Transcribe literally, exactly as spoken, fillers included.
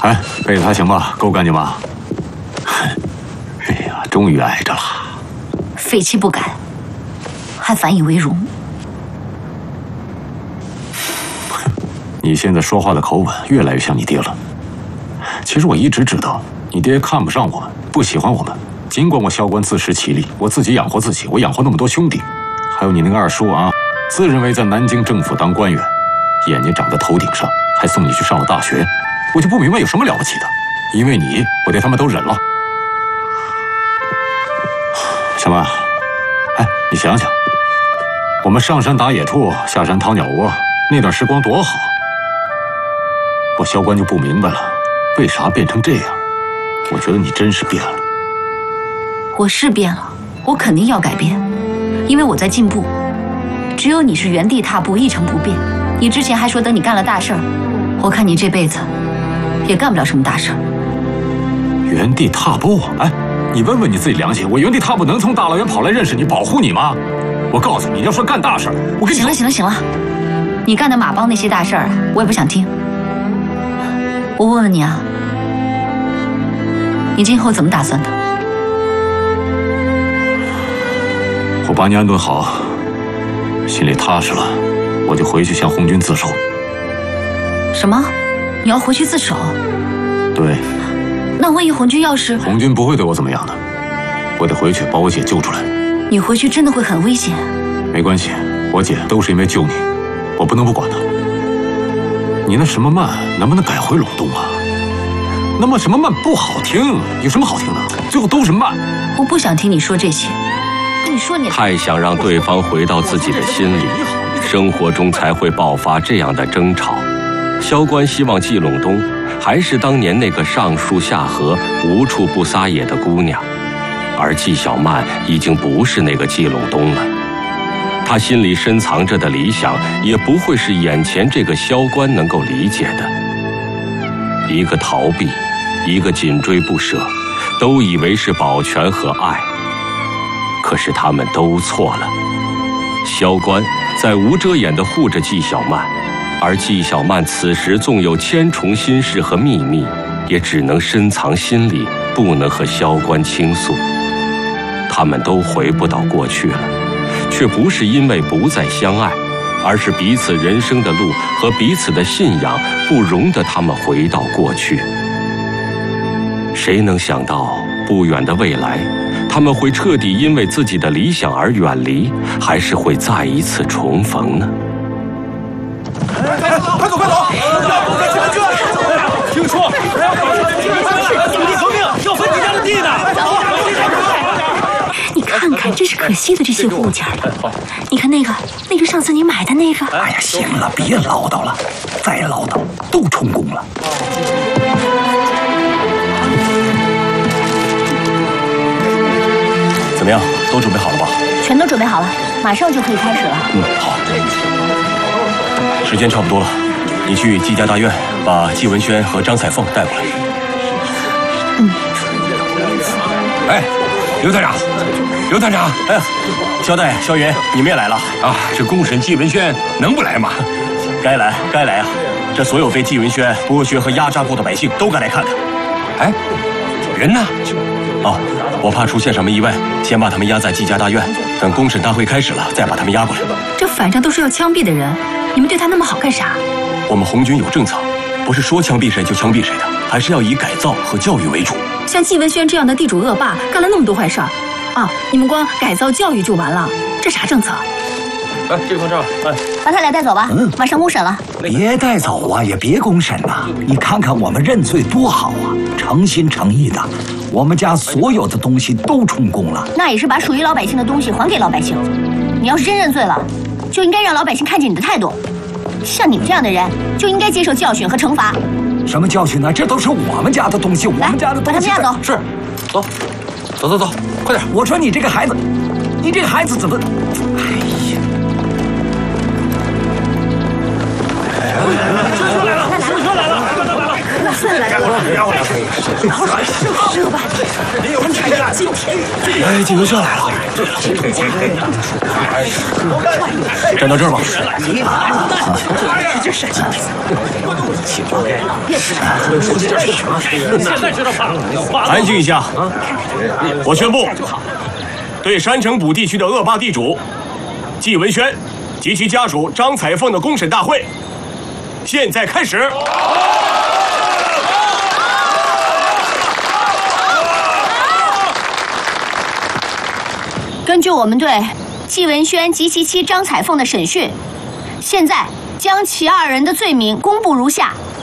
哎，被子还行吧？够干净吗？哎呀，终于挨着了。 废弃不改，还反以为荣。 你现在说话的口吻越来越像你爹了。其实我一直知道，你爹看不上我们，不喜欢我们。尽管我萧官自食其力，我自己养活自己，我养活那么多兄弟，还有你那个二叔啊，自认为在南京政府当官员，眼睛长在头顶上，还送你去上了大学。我就不明白有什么了不起的，因为你，我爹他们都忍了。小曼，哎，你想想，我们上山打野兔，下山掏鸟窝，那段时光多好。我萧官就不明白了，为啥变成这样？我觉得你真是变了。 我是变了，我肯定要改变，因为我在进步。只有你是原地踏步，一成不变。你之前还说等你干了大事儿，我看你这辈子也干不了什么大事儿。 原地踏步？哎，你问问你自己良心，我原地踏步能从大老远跑来认识你、保护你吗？我告诉你，要说干大事儿，我跟你行了行了行了，你干的马帮那些大事儿，我也不想听。我问问你啊，你今后怎么打算的？ 我把你安顿好，心里踏实了，我就回去向红军自首。 什么？你要回去自首？ 对。 那万一红军要是…… 红军不会对我怎么样的，我得回去把我姐救出来。 你回去真的会很危险。 没关系，我姐都是因为救你，我不能不管她。你那什么慢能不能改回陇东啊？那么什么慢不好听，有什么好听的？最后都是慢。 我不想听你说这些。你说你太想让对方回到自己的心里，生活中才会爆发这样的争吵。萧官希望季陇东还是当年那个上树下河、无处不撒野的姑娘，而季小曼已经不是那个季陇东了。她心里深藏着的理想，也不会是眼前这个萧官能够理解的。一个逃避，一个紧追不舍，都以为是保全和爱。可是他们都错了。萧官在无遮掩地护着季小曼，而季小曼此时纵有千重心事和秘密，也只能深藏心里，不能和萧官倾诉。他们都回不到过去了，却不是因为不再相爱，而是彼此人生的路和彼此的信仰不容得他们回到过去。谁能想到不远的未来，他们会彻底因为自己的理想而远离，还是会再一次重逢呢？ 快走快走！听说土地革命要分你家的地呢！ 你看看，真是可惜的这些物件了。你看那个，那个上次你买的那个。 哎呀，行了，别唠叨了，再唠叨都充公了。 怎么样，都准备好了吧？ 全都准备好了，马上就可以开始了。 嗯，好。时间差不多了，你去季家大院把季文轩和张彩凤带过来。 嗯。 哎，刘探长，刘探长，哎，肖代、肖云，你们也来了啊？这公审季文轩能不来吗？ 该来，该来啊！这所有被季文轩剥削和压榨过的百姓都该来看看。 哎，人呢？ 哦，我怕出现什么意外，先把他们押在季家大院，等公审大会开始了再把他们押过来。 这反正都是要枪毙的人，你们对他那么好干啥？ 我们红军有政策，不是说枪毙谁就枪毙谁的，还是要以改造和教育为主。 像季文轩这样的地主恶霸，干了那么多坏事儿，啊，你们光改造教育就完了？这啥政策？ 哎，这个放这儿。哎， 把他俩带走吧，嗯，马上公审了。 别带走啊，也别公审呐！你看看我们认罪多好啊，诚心诚意的。我们家所有的东西都充公了， 那也是把属于老百姓的东西还给老百姓。你要是真认罪了，就应该让老百姓看见你的态度。像你们这样的人，就应该接受教训和惩罚。 什么教训呢？这都是我们家的东西，我们家的东西。 把他们押走。 是， 走，走走走，快点！ 我说你这个孩子，你这个孩子怎么？哎呀！ 师兄来了，师兄来了，来了来了！ 来了， 哎，季文轩来了。站到这儿吧。 安静一下！我宣布，对山城堡地区的恶霸地主季文轩及其家属张彩凤的公审大会，现在开始。 根据我们对季文轩及其妻张彩凤的审讯，现在将其二人的罪名公布如下：